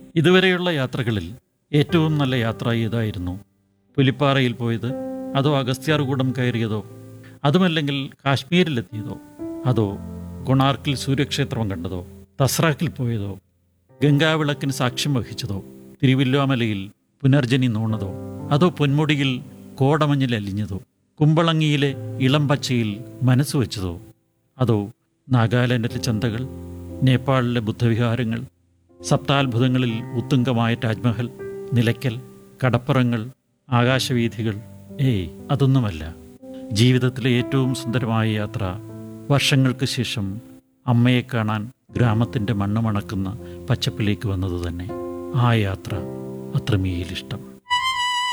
ഇതുവരെയുള്ള യാത്രകളിൽ ഏറ്റവും നല്ല യാത്ര ഏതായിരുന്നു? പുലിപ്പാറയിൽ പോയത്, അതോ അഗസ്ത്യാർകൂടം കയറിയതോ, അതുമല്ലെങ്കിൽ കാശ്മീരിലെത്തിയതോ, അതോ കൊണാർക്കിൽ സൂര്യക്ഷേത്രം കണ്ടതോ, തസ്രാക്കിൽ പോയതോ, ഗംഗാവിളക്കിന് സാക്ഷ്യം വഹിച്ചതോ, തിരുവില്ലോമലയിൽ പുനർജനി നൂണതോ, അതോ പൊന്മുടിയിൽ കോടമഞ്ഞിൽ അലിഞ്ഞതോ, കുമ്പളങ്ങിയിലെ ഇളം പച്ചയിൽ മനസ്സ് വെച്ചതോ, അതോ നാഗാലാൻഡിലെ ചന്തകൾ, നേപ്പാളിലെ ബുദ്ധവിഹാരങ്ങൾ, സപ്താത്ഭുതങ്ങളിൽ ഉത്തുംഗമായ താജ്മഹൽ, നിലയ്ക്കൽ, കടപ്പുറങ്ങൾ, ആകാശവീഥികൾ? അതൊന്നുമല്ല. ജീവിതത്തിലെ ഏറ്റവും സുന്ദരമായ യാത്ര വർഷങ്ങൾക്ക് ശേഷം അമ്മയെ കാണാൻ ഗ്രാമത്തിൻ്റെ മണ്ണ് മണക്കുന്ന പച്ചപ്പിലേക്ക് വന്നത് തന്നെ. ആ യാത്ര അത്രമേലിഷ്ടം.